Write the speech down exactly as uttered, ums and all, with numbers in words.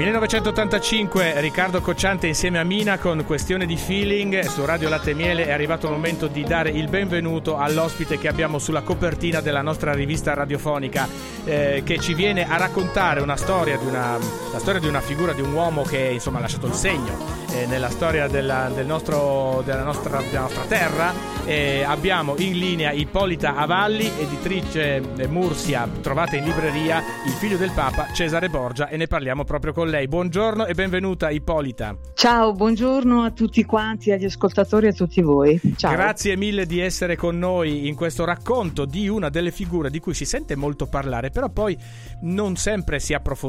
millenovecentottantacinque, Riccardo Cocciante insieme a Mina con Questione di Feeling. Su Radio Latte e Miele è arrivato il momento di dare il benvenuto all'ospite che abbiamo sulla copertina della nostra rivista radiofonica, eh, che ci viene a raccontare una storia di una, la storia di una figura, di un uomo che insomma ha lasciato il segno eh, nella storia della, del nostro, della, nostra, della nostra terra. Eh, abbiamo in linea Ippolita Avalli, editrice Mursia, trovate in libreria, Il figlio del Papa, Cesare Borgia, e ne parliamo proprio con lei. Buongiorno e benvenuta Ippolita. Ciao, buongiorno a tutti quanti, agli ascoltatori e a tutti voi. Ciao. Grazie mille di essere con noi in questo racconto di una delle figure di cui si sente molto parlare, però poi non sempre si approfondisce.